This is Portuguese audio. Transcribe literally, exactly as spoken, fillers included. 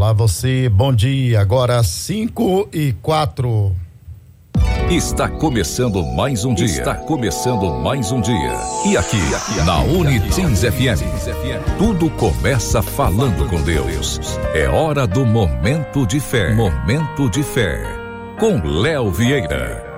Olá você, bom dia, agora cinco e quatro. Está começando mais um dia. Está começando mais um dia. E aqui, na Unitins F M, tudo começa falando com Deus. É hora do Momento de Fé. Momento de Fé. Com Léo Vieira.